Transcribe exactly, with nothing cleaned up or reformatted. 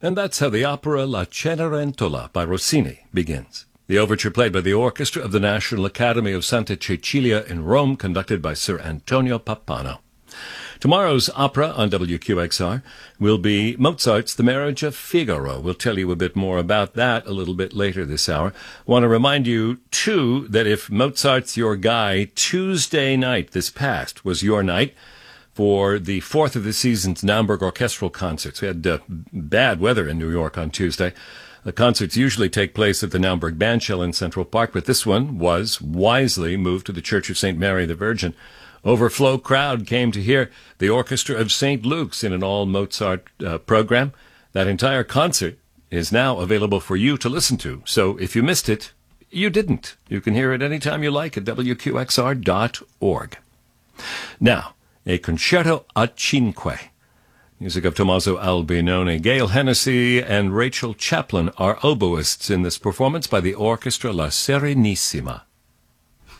And that's how the opera La Cenerentola by Rossini begins. The overture played by the orchestra of the National Academy of Santa Cecilia in Rome, conducted by Sir Antonio Pappano. Tomorrow's opera on W Q X R will be Mozart's The Marriage of Figaro. We'll tell you a bit more about that a little bit later this hour. I want to remind you, too, that if Mozart's your guy, Tuesday night, this past, was your night for the fourth of the season's Naumburg Orchestral Concerts. We had uh, bad weather in New York on Tuesday. The concerts usually take place at the Naumburg Bandshell in Central Park, but this one was wisely moved to the Church of Saint Mary the Virgin. Overflow crowd came to hear the Orchestra of Saint Luke's in an all-Mozart uh, program. That entire concert is now available for you to listen to. So if you missed it, you didn't. You can hear it anytime you like at W Q X R dot org. Now, a concerto a cinque. Music of Tommaso Albinoni. Gail Hennessy and Rachel Chaplin are oboists in this performance by the orchestra La Serenissima.